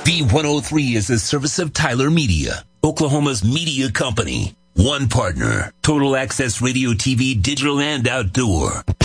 B103 is a service of Tyler Media, Oklahoma's media company. One partner, Total Access Radio TV, Digital and Outdoor.